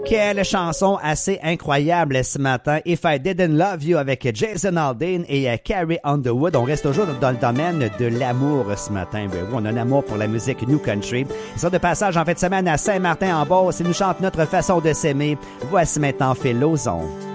Quelle chanson assez incroyable ce matin. If I Didn't Love You avec Jason Aldean et Carrie Underwood. On reste toujours dans le domaine de l'amour ce matin. Ben oui, on a un amour pour la musique New Country. Ils sont de passage en fin de semaine à Saint-Martin-en-Beauce et nous chantent notre façon de s'aimer. Voici maintenant Phil Lauzon.